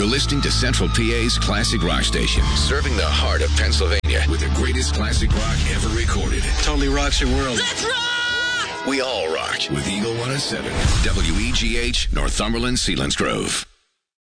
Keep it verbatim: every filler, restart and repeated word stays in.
You're listening to Central P A's Classic Rock Station, serving the heart of Pennsylvania with the greatest classic rock ever recorded. Totally rocks your world. Let's rock! We all rock with Eagle one oh seven, W E G H, Northumberland, Selinsgrove.